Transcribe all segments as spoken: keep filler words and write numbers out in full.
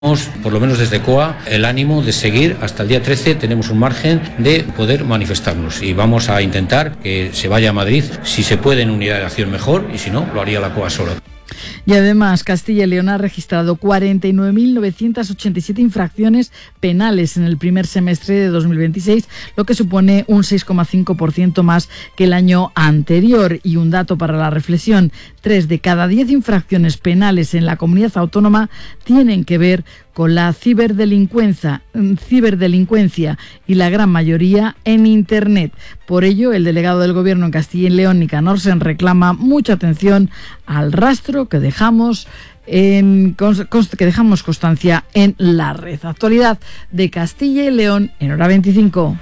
Por lo menos desde C O A, el ánimo de seguir hasta el día trece. Tenemos un margen de poder manifestarnos y vamos a intentar que se vaya a Madrid, si se puede en unidad de acción mejor, y si no, lo haría la C O A sola. Y además, Castilla y León ha registrado cuarenta y nueve mil novecientas ochenta y siete infracciones penales en el primer semestre de dos mil veintiséis, lo que supone un seis coma cinco por ciento más que el año anterior. Y un dato para la reflexión: tres de cada diez infracciones penales en la comunidad autónoma tienen que ver con la ciberdelincuencia, ciberdelincuencia y la gran mayoría en Internet. Por ello, el delegado del Gobierno en Castilla y León, Nicanor Sen, reclama mucha atención al rastro que dejamos en, que dejamos constancia en la red. Actualidad de Castilla y León en Hora veinticinco.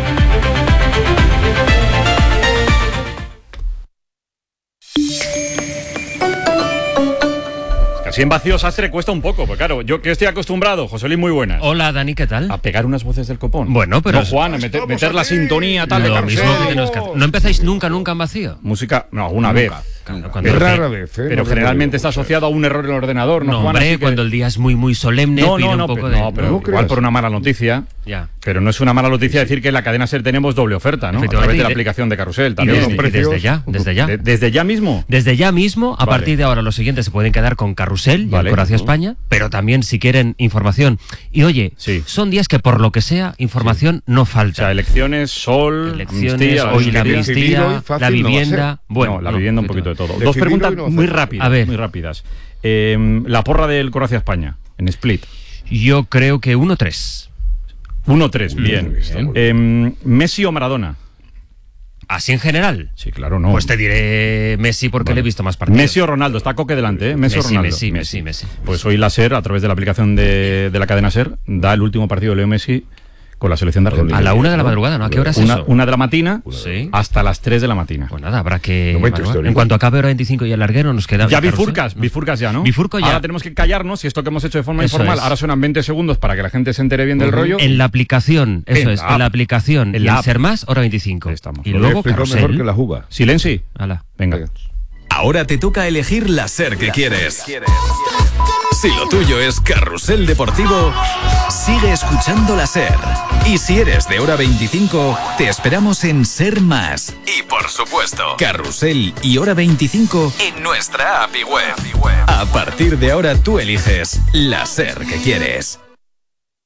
Si en vacío sastre cuesta un poco, porque claro, yo que estoy acostumbrado, José Luis, muy buenas. Hola, Dani, ¿qué tal? A pegar unas voces del copón. Bueno, pero... No, Juan, a meter, meter la sintonía tal lo de mismo que tenemos que hacer. ¿No empezáis nunca, nunca en vacío? Música, no, alguna nunca. vez. Claro, pero rara vez, ¿eh? Pero no generalmente está asociado a un error en el ordenador, ¿no, no Juan? hombre, que... cuando el día es muy, muy solemne, no, pide no, no, un poco pero, de... no, pero no, igual creas. por una mala noticia. Ya. Pero no es una mala noticia decir que en la cadena SER tenemos doble oferta, ¿no? A través de la aplicación de Carrusel. También. Y desde, y desde ya, desde ya. De, ¿Desde ya mismo? Desde ya mismo, a vale. partir de ahora los siguientes se pueden quedar con Carrusel y vale. el Corazón España, pero también si quieren información. Y oye, sí. son días que por lo que sea, información sí. no falta. O sea, elecciones, sol, elecciones, amnistía, hoy la amnistía, la vivienda... No bueno, no, la vivienda un poquito de todo. De Dos preguntas no muy rápidas, a ver. muy rápidas. Eh, la porra del Corazón España, en Split. Yo creo que uno tres. uno tres, bien. bien. Eh, ¿Messi o Maradona? ¿Así en general? Sí, claro, no. Pues te diré Messi porque vale. le he visto más partidos. Messi o Ronaldo, está Coque delante, ¿eh? Messi, Messi o Ronaldo. Messi, Messi, Messi, Messi. Pues hoy la SER, a través de la aplicación de, de la cadena SER, da el último partido de Leo Messi con la selección de Argentina. A la una de la madrugada, ¿no? ¿A qué hora es una, eso? Una de la matina sí. hasta las tres de la matina. Pues nada, habrá que... No en cuanto acabe Hora veinticinco y el larguero nos queda... Ya bifurcas, bifurcas ya, ¿no? Bifurco ya. Ahora tenemos que callarnos, y esto que hemos hecho de forma eso informal, es. ahora suenan veinte segundos para que la gente se entere bien del uh-huh. rollo. En la aplicación, eso en es, la en la aplicación, en y la en Ser Más, Hora veinticinco. Ahí estamos. Y Lo luego Carrusel. Mejor que la juba. Silenci. Hala. Venga. Venga. Ahora te toca elegir la SER que quieres. Si lo tuyo es Carrusel Deportivo, sigue escuchando la SER. Y si eres de Hora veinticinco, te esperamos en Ser Más. Y por supuesto, Carrusel y Hora veinticinco en nuestra app y web. A partir de ahora tú eliges la SER que quieres.